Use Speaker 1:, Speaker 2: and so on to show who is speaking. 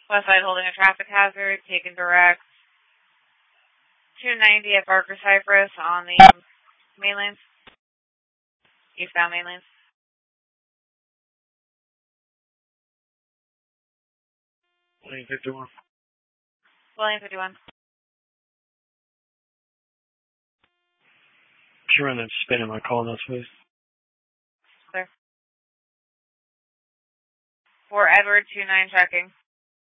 Speaker 1: Westside holding a traffic hazard, taken direct 290 at Barker Cypress on the main lanes, eastbound main lanes.
Speaker 2: Lane 51.
Speaker 1: Lane 51.
Speaker 2: If you run that spin in my call notes, please.
Speaker 1: Clear. For Edward 29 checking.